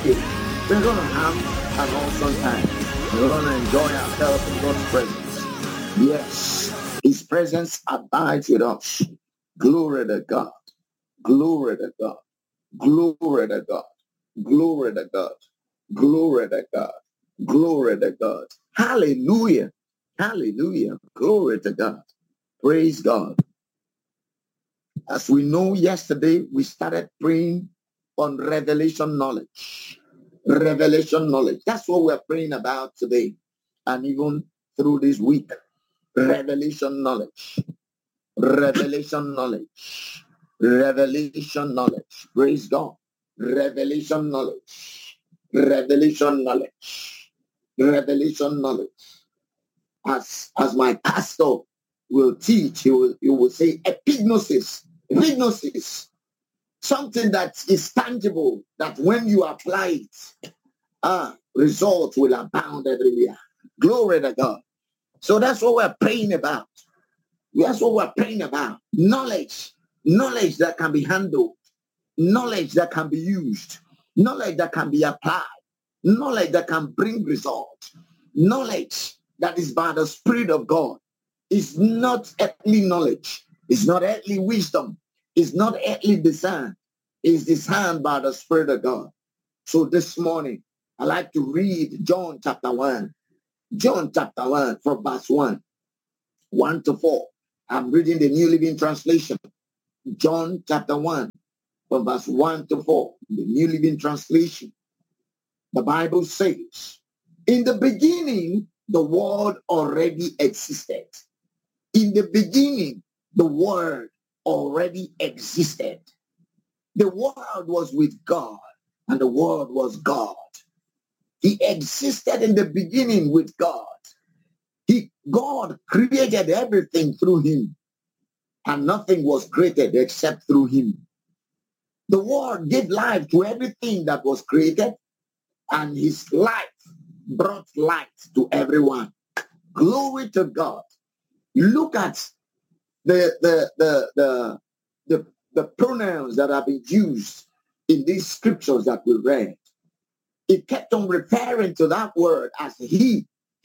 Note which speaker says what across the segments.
Speaker 1: We're going to have an awesome time. We're going to enjoy ourselves in God's presence. Yes, His presence abides with us. Glory to God. Glory to God. Glory to God. Glory to God. Glory to God. Glory to God. Hallelujah. Hallelujah. Glory to God. Praise God. As we know, yesterday we started praying on revelation knowledge. Revelation knowledge. That's what we're praying about today. And even through this week. Revelation knowledge. Revelation knowledge. Revelation knowledge. Praise God. Revelation knowledge. Revelation knowledge. Revelation knowledge. As my pastor will teach, he will say epignosis. Epignosis. Something that is tangible, that when you apply it, results will abound everywhere. Glory to God. So that's what we're praying about. That's what we're praying about. Knowledge. Knowledge that can be handled. Knowledge that can be used. Knowledge that can be applied. Knowledge that can bring results. Knowledge that is by the Spirit of God. It's not earthly knowledge. It's not earthly wisdom. It's not earthly design. It's designed by the Spirit of God. So this morning, I like to read John chapter 1. John chapter 1 from verse 1 to 4. I'm reading the New Living Translation. John chapter 1 from verse 1 to 4. The New Living Translation. The Bible says, in the beginning, the Word already existed. In the beginning, the Word already existed. The Word was with God, and the Word was God. He existed in the beginning with God. God created everything through him, and nothing was created except through him. The Word gave life to everything that was created, and his life brought light to everyone. Glory to God. Look at the pronouns that have been used in these scriptures that we read. It kept on referring to that word as he,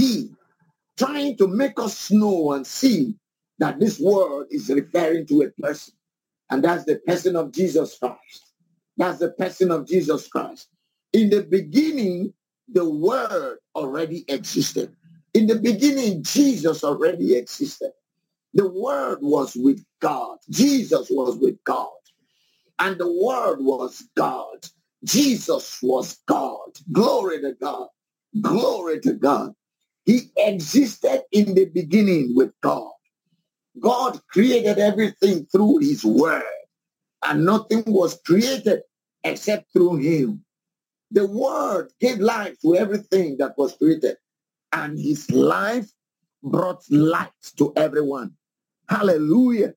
Speaker 1: trying to make us know and see that this word is referring to a person. And that's the person of Jesus Christ. That's the person of Jesus Christ. In the beginning, the word already existed. In the beginning, Jesus already existed. The word was with God. Jesus was with God. And the word was God. Jesus was God. Glory to God. Glory to God. He existed in the beginning with God. God created everything through his word, and nothing was created except through him. The word gave life to everything that was created, and his life brought light to everyone. Hallelujah.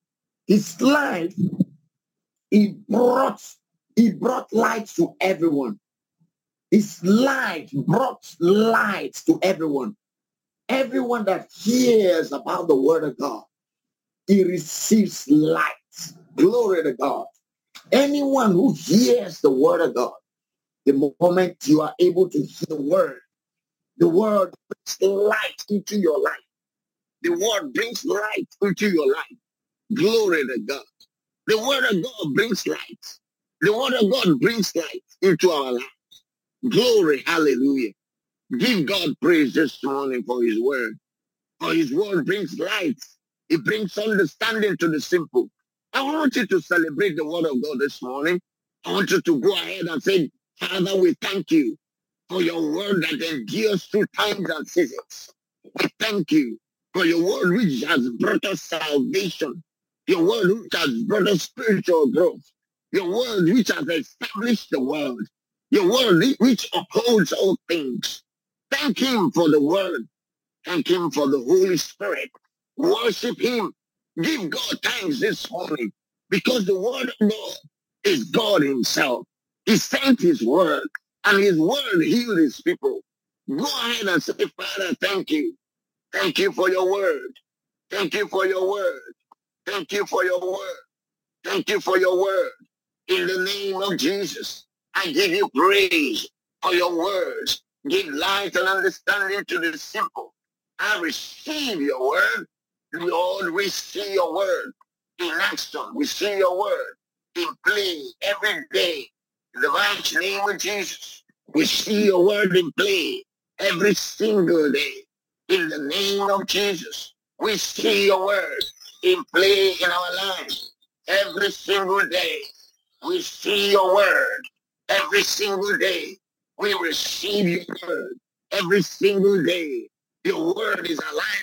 Speaker 1: His life, he brought light to everyone. His light brought light to everyone. Everyone that hears about the word of God, he receives light. Glory to God. Anyone who hears the word of God, the moment you are able to hear the word brings light into your life. The word brings light into your life. Glory to God. The word of God brings light. The word of God brings light into our lives. Glory, hallelujah. Give God praise this morning for his word. For his word brings light. It brings understanding to the simple. I want you to celebrate the word of God this morning. I want you to go ahead and say, Father, we thank you for your word that endures through times and seasons. We thank you for your word which has brought us salvation. Your word which has brought us spiritual growth. Your word which has established the world. Your word which upholds all things. Thank him for the word. Thank him for the Holy Spirit. Worship him. Give God thanks this morning because the word of God is God himself. He sent his word and his word healed his people. Go ahead and say, Father, thank you. Thank you for your word. Thank you for your word. Thank you for your word. Thank you for your word. In the name of Jesus. I give you praise for your words. Give light and understanding to the simple. I receive your word. Lord, we see your word in action. We see your word in play every day. In the mighty name of Jesus, we see your word in play every single day. In the name of Jesus, we see your word in play in our lives every single day. We see your word every single day. We receive your word every single day. Your word is alive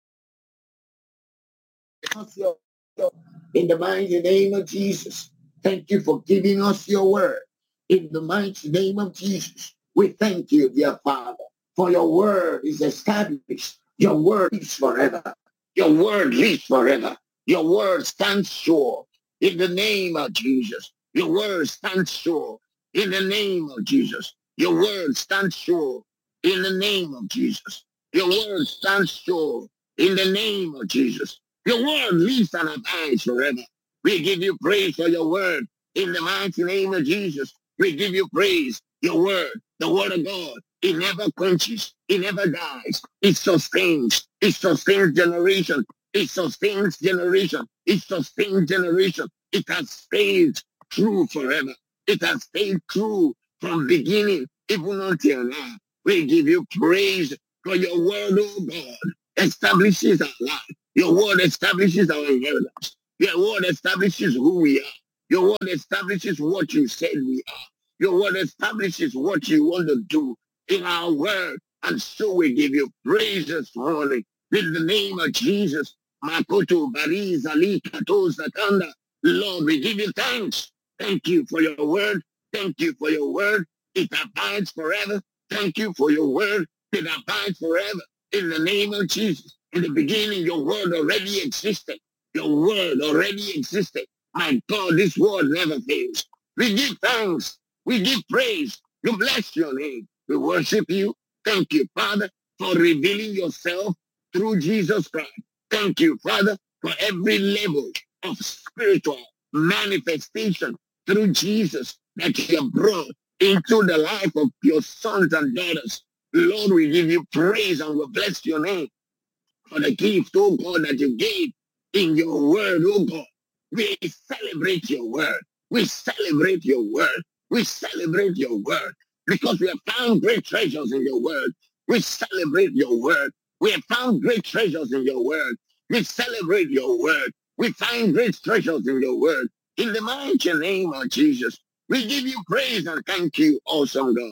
Speaker 1: in the mighty name of Jesus. Thank you for giving us your word. In the mighty name of Jesus, we thank you, dear Father, for your word is established. Your word lives forever. Your word lives forever. Your word stands sure. In the name of Jesus, your word stands sure. In the name of Jesus, your word stands sure. In the name of Jesus, your word stands sure. In the name of Jesus, your word lives and abides forever. We give you praise for your word. In the mighty name of Jesus, we give you praise. Your word, the word of God, it never quenches. It never dies. It sustains. It sustains generation. It sustains generation. It sustains generation. It has stayed true forever. It has stayed true from beginning even until now. We give you praise for your word, oh God, establishes our life. Your word establishes our inheritance. Your word establishes who we are. Your word establishes what you said we are. Your word establishes what you want to do in our word. And so we give you praise this morning. In the name of Jesus. Makoto, Bariz, Ali, Kato, Zakanda. Lord, we give you thanks. Thank you for your word. Thank you for your word. It abides forever. Thank you for your word. It abides forever. In the name of Jesus. In the beginning, your word already existed. Your word already existed. My God, this word never fails. We give thanks. We give praise. We bless your name. We worship you. Thank you, Father, for revealing yourself through Jesus Christ. Thank you, Father, for every level of spiritual manifestation through Jesus that you have brought into the life of your sons and daughters. Lord, we give you praise and we bless your name for the gift, oh God, that you gave in your word, oh God. We celebrate your word. We celebrate your word. We celebrate your word because we have found great treasures in your word. We celebrate your word. We have found great treasures in your word. We celebrate your word. We find great treasures in your word. In the mighty name of Jesus, we give you praise and thank you, awesome God.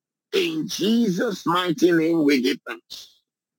Speaker 1: In Jesus' mighty name, we give thanks.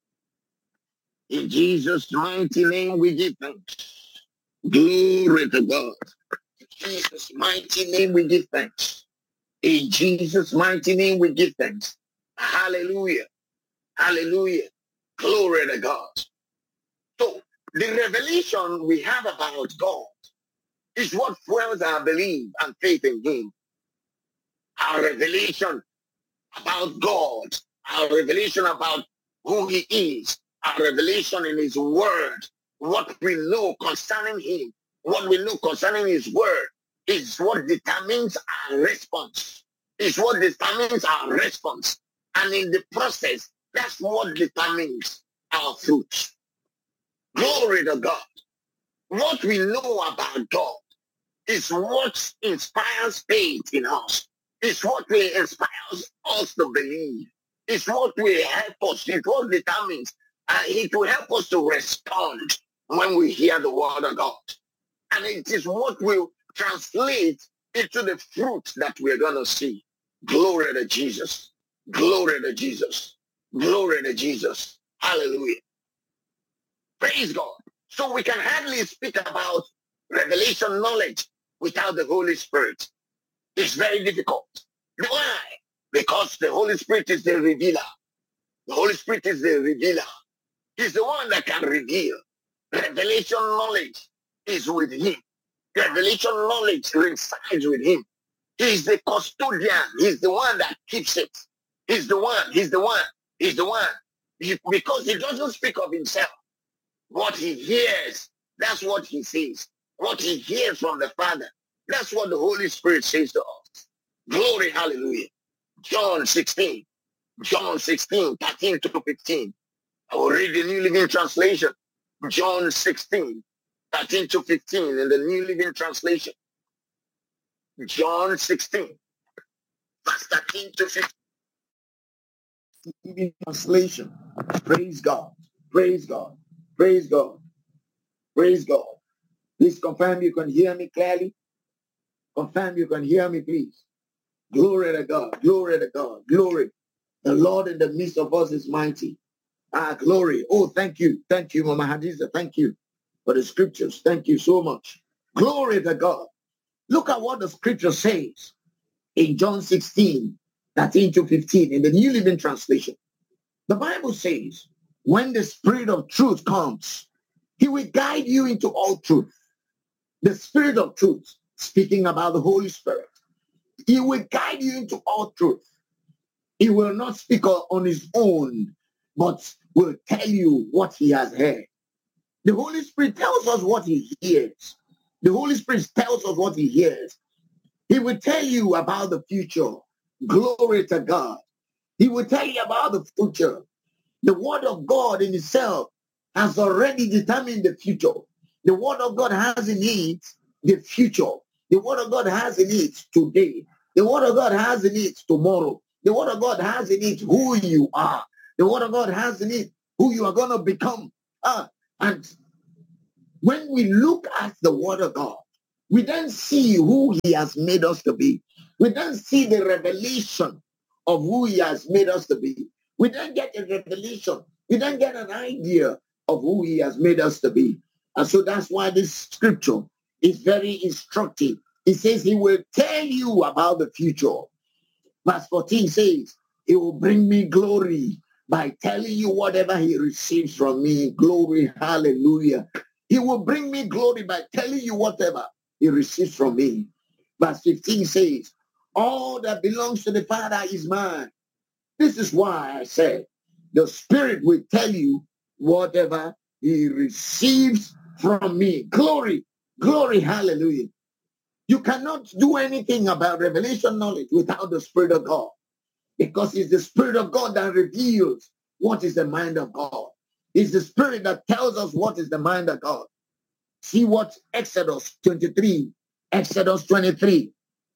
Speaker 1: In Jesus' mighty name, we give thanks. Glory to God. In Jesus' mighty name, we give thanks. In Jesus' mighty name, we give thanks. Hallelujah. Hallelujah. Glory to God. So, the revelation we have about God is what fuels our belief and faith in Him. Our revelation about God, our revelation about who He is, our revelation in His Word, what we know concerning Him, what we know concerning His Word is what determines our response. Is what determines our response. And in the process, that's what determines our fruit. Glory to God. What we know about God is what inspires faith in us. It's what will inspire us to believe. It's what will help us. It's what determines. It will help us to respond when we hear the word of God. And it is what will translate into the fruit that we're going to see. Glory to Jesus. Glory to Jesus. Glory to Jesus. Hallelujah. Praise God. So we can hardly speak about revelation knowledge without the Holy Spirit. It's very difficult. Why? Because the Holy Spirit is the revealer. The Holy Spirit is the revealer. He's the one that can reveal. Revelation knowledge is with him. Revelation knowledge resides with him. He's the custodian. He's the one that keeps it. He's the one. He's the one. He's the one. Because he doesn't speak of himself. What he hears, that's what he says. What he hears from the Father, that's what the Holy Spirit says to us. Glory, hallelujah. John 16, 13 to 15. I will read the New Living Translation. John 16, 13 to 15 in the New Living Translation. John 16, verse 13 to 15. Living Translation. Praise God. Praise God. Praise God. Praise God. Please confirm you can hear me clearly. Confirm you can hear me, please. Glory to God. Glory to God. Glory. The Lord in the midst of us is mighty. Glory. Oh, thank you. Thank you, Mama Hadiza. Thank you for the scriptures. Thank you so much. Glory to God. Look at what the scripture says in John 16, 13 to 15 in the New Living Translation. The Bible says, when the Spirit of truth comes, he will guide you into all truth. The Spirit of truth, speaking about the Holy Spirit, he will guide you into all truth. He will not speak on his own, but will tell you what he has heard. The Holy Spirit tells us what he hears. The Holy Spirit tells us what he hears. He will tell you about the future. Glory to God. He will tell you about the future. The word of God in itself has already determined the future. The word of God has in it the future. The word of God has in it today. The word of God has in it tomorrow. The word of God has in it who you are. The word of God has in it who you are going to become. And when we look at the word of God, we then see who he has made us to be. We then see the revelation of who he has made us to be. We then get a revelation. We then get an idea of who he has made us to be. And so that's why this scripture is very instructive. It says he will tell you about the future. Verse 14 says, he will bring me glory by telling you whatever he receives from me. Glory, hallelujah. He will bring me glory by telling you whatever he receives from me. Verse 15 says, all that belongs to the Father is mine. This is why I said, the Spirit will tell you whatever he receives from me. Glory, glory, hallelujah. You cannot do anything about revelation knowledge without the Spirit of God, because it's the Spirit of God that reveals what is the mind of God. It's the Spirit that tells us what is the mind of God. See what Exodus 23, Exodus 23,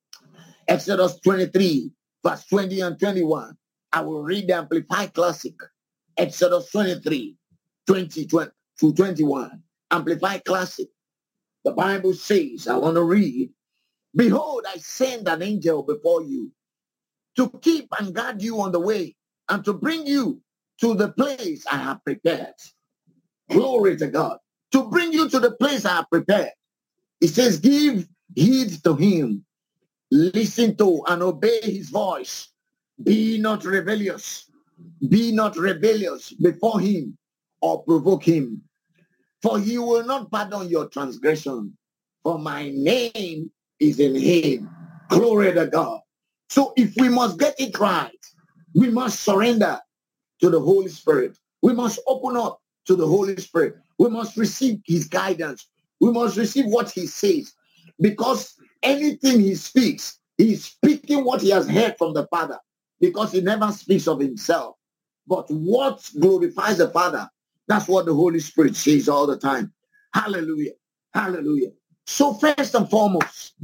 Speaker 1: verse 20 and 21. I will read the Amplified Classic. Exodus 23, 20 to 21. Amplified Classic. The Bible says, I want to read, behold, I send an angel before you to keep and guard you on the way and to bring you to the place I have prepared. Glory to God. To bring you to the place I have prepared. It says, give heed to him. Listen to and obey his voice. Be not rebellious. Be not rebellious before him or provoke him. For he will not pardon your transgression. For my name is in him. Glory to God. So if we must get it right, we must surrender to the Holy Spirit. We must open up to the Holy Spirit. We must receive his guidance. We must receive what he says. Because anything he speaks, he's speaking what he has heard from the Father. Because he never speaks of himself. But what glorifies the Father, that's what the Holy Spirit says all the time. Hallelujah. Hallelujah. So first and foremost,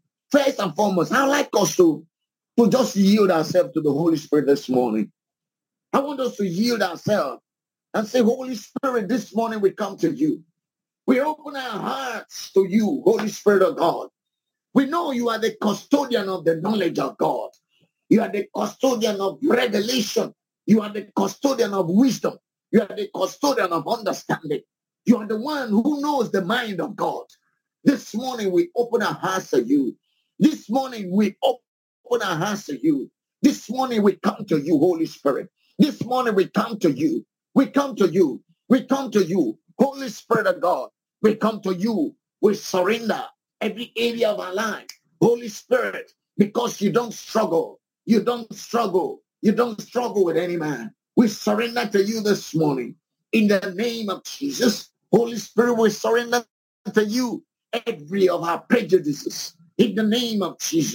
Speaker 1: I'd like us to just yield ourselves to the Holy Spirit this morning. I want us to yield ourselves and say, Holy Spirit, this morning we come to you. We open our hearts to you, Holy Spirit of God. We know you are the custodian of the knowledge of God. You are the custodian of revelation. You are the custodian of wisdom. You are the custodian of understanding. You are the one who knows the mind of God. This morning we open our hearts to you. This morning we open our hearts to you. This morning we come to you, Holy Spirit. This morning we come to you. We come to you. We come to you. Holy Spirit of God, we come to you. We surrender every area of our life. Holy Spirit, because you don't struggle. You don't struggle. You don't struggle with any man. We surrender to you this morning. In the name of Jesus, Holy Spirit, we surrender to you every of our prejudices. In the name of Jesus,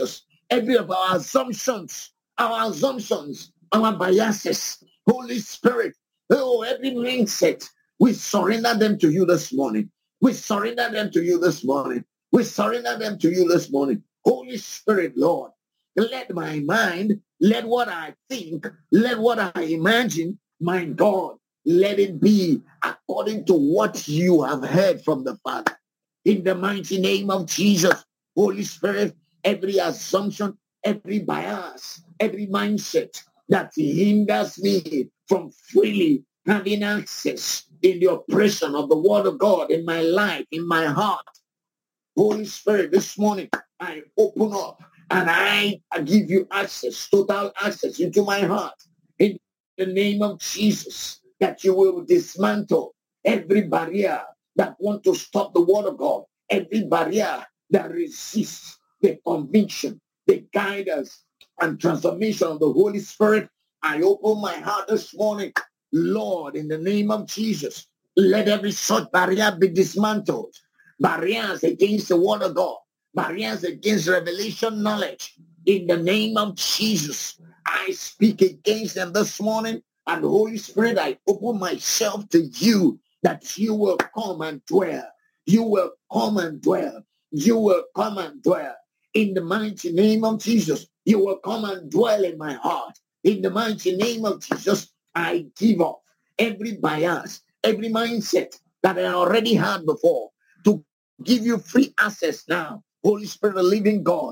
Speaker 1: every of our assumptions, our biases. Holy Spirit, oh, every mindset, we surrender them to you this morning. We surrender them to you this morning. We surrender them to you this morning. Holy Spirit, Lord, let my mind, let what I think, let what I imagine, my God, let it be according to what you have heard from the Father. In the mighty name of Jesus, Holy Spirit, every assumption, every bias, every mindset that hinders me from freely having access in the operation of the word of God in my life, in my heart. Holy Spirit, this morning, I open up and I give you access, total access into my heart. In the name of Jesus, that you will dismantle every barrier that want to stop the word of God, every barrier that resists the conviction, the guidance and transformation of the Holy Spirit. I open my heart this morning. Lord, in the name of Jesus, let every such barrier be dismantled. Barriers against the word of God, barriers against revelation knowledge. In the name of Jesus, I speak against them this morning. And Holy Spirit, I open myself to you that you will come and dwell. You will come and dwell. You will come and dwell. In the mighty name of Jesus, you will come and dwell in my heart. In the mighty name of Jesus, I give up every bias, every mindset that I already had before to give you free access now. Holy Spirit, the living God,